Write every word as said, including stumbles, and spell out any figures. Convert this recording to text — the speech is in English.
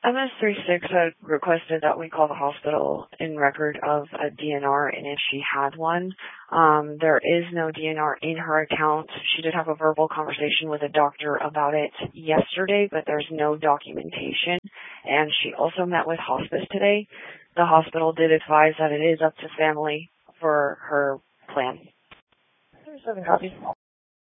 M S thirty-six had requested that we call the hospital in record of a D N R, and if she had one. Um, there is no D N R in her account. She did have a verbal conversation with a doctor about it yesterday, but there's no documentation. And she also met with hospice today. The hospital did advise that it is up to family for her plan. There's seven copies.